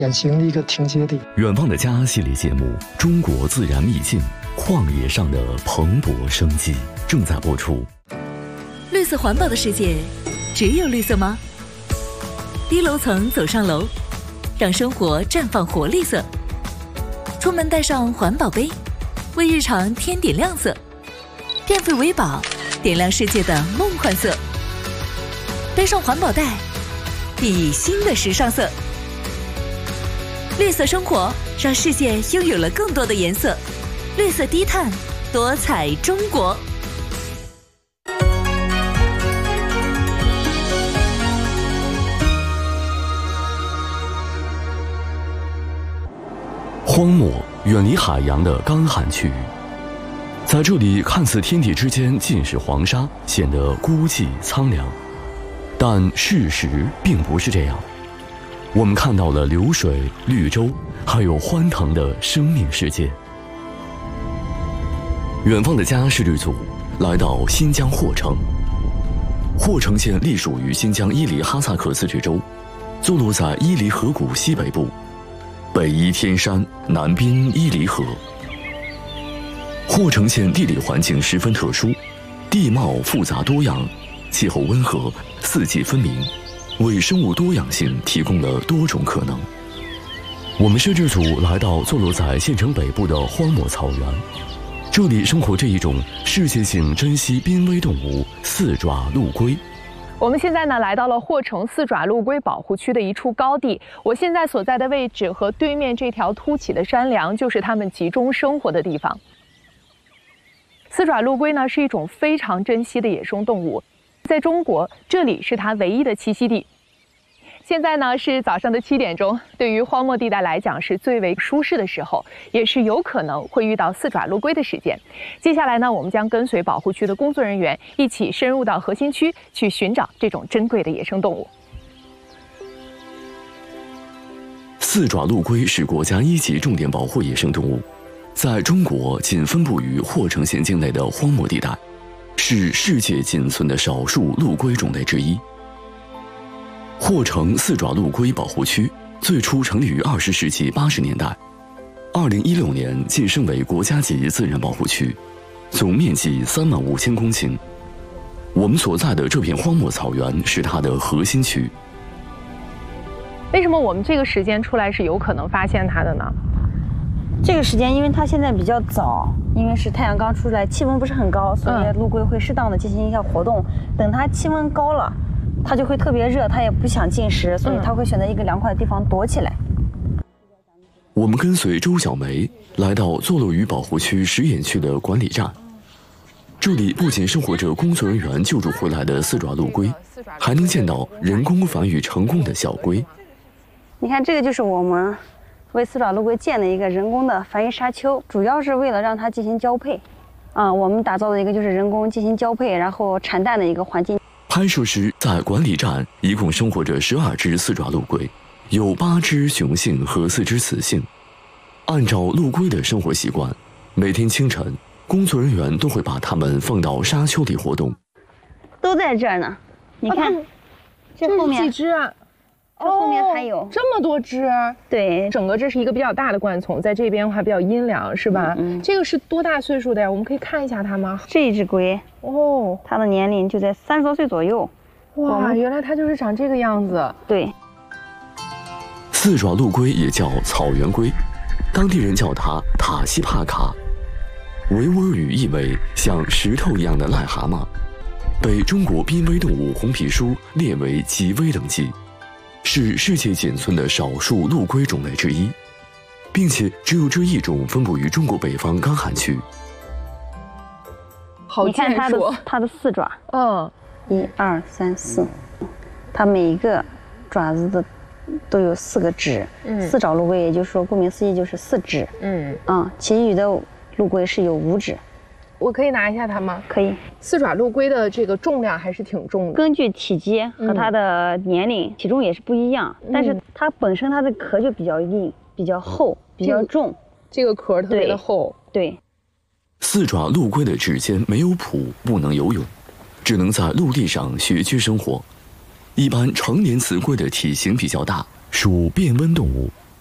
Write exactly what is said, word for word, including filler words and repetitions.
典型的一个停歇地。 远方的家系列节目《中国自然秘境》，旷野上的蓬勃生机正在播出。 绿色环保的世界，只有绿色吗？低楼层走上楼，让生活绽放活力色。出门带上环保杯，为日常添点亮色。电费为宝，点亮世界的梦幻色。背上环保袋，熠熠新的时尚色。绿色生活，让世界拥有了更多的颜色。绿色低碳，多彩中国。 荒漠远离海洋的干旱区域，在这里看似天地之间尽是黄沙，显得孤寂苍凉，但事实并不是这样。我们看到了流水、绿洲，还有欢腾的生命世界。远方的家是绿组来到新疆霍城。霍城县隶属于新疆伊犁哈萨克自治州，坐落在伊犁河谷西北部，北依天山，南濒伊犁河。霍城县地理环境十分特殊，地貌复杂多样，气候温和，四季分明，为生物多样性提供了多种可能。我们摄制组来到坐落在县城北部的荒漠草原，这里生活着一种世界性珍稀濒危动物——四爪陆龟。 我们现在呢来到了霍城四爪陆龟保护区的一处高地，我现在所在的位置和对面这条凸起的山梁就是它们集中生活的地方。四爪陆龟呢是一种非常珍稀的野生动物，在中国这里是它唯一的栖息地。现在呢是早上的七点钟，对于荒漠地带来讲是最为舒适的时候，也是有可能会遇到四爪陆龟的时间。接下来呢，我们将跟随保护区的工作人员一起深入到核心区，去寻找这种珍贵的野生动物。 四爪陆龟是国家一级重点保护野生动物，在中国仅分布于霍城县境内的荒漠地带，是世界仅存的少数陆龟种类之一。霍城四爪陆龟保护区最初成立于二十世纪八十年代，二零一六年晋升为国家级自然保护区，总面积三万五千公顷。我们所在的这片荒漠草原是它的核心区。 为什么我们这个时间出来是有可能发现它的呢？ 这个时间，因为它现在比较早，因为是太阳刚出来，气温不是很高，所以陆龟会适当的进行一下活动。等它气温高了，它就会特别热，它也不想进食，所以它会选择一个凉快的地方躲起来。 我们跟随周小梅来到坐落于保护区石眼区的管理站，这里不仅生活着工作人员救助回来的四爪陆龟，还能见到人工繁育成功的小龟。 你看，这个就是我们为四爪陆龟建的一个人工的繁育沙丘，主要是为了让它进行交配。啊、嗯，我们打造的一个就是人工进行交配，然后产蛋的一个环境。 拍摄时，在管理站一共生活着十二只四爪陆龟，有八只雄性和四只雌性。按照陆龟的生活习惯，每天清晨，工作人员都会把它们放到沙丘里活动。 都在这儿呢，你看， 哦、 这后面几只啊？ 这后面还有、 哦、这么多只。 对， 整个这是一个比较大的灌丛，在这边的话比较阴凉，是吧？嗯, 嗯。这个是多大岁数的呀？我们可以看一下它吗？ 这一只龟哦，它的年龄就在三十多岁左右。 哇，原来它就是长这个样子。 对。 四爪陆龟也叫草原龟，当地人叫它塔西帕卡，维吾尔语意味像石头一样的癞蛤蟆，被中国濒危动物红皮书列为极危等级。是世界仅存的少数陆龟种类之一，并且只有这一种分布于中国北方干旱区。 好， 你看它的它的四爪，嗯，一二三四，它每一个爪子的都有四个趾，嗯，四爪陆龟也就是说顾名思义就是四趾，嗯啊，其余的陆龟是有五趾。 我可以拿一下它吗？ 可以。 四爪陆龟的这个重量还是挺重的， 根据体积和它的年龄，嗯、体重也是不一样。嗯、但是它本身它的壳就比较硬、比较厚、比较重， 这个壳特别的厚。 对。对四爪陆龟的趾尖没有蹼，不能游泳，只能在陆地上穴居生活。一般成年雌龟的体型比较大，属变温动物。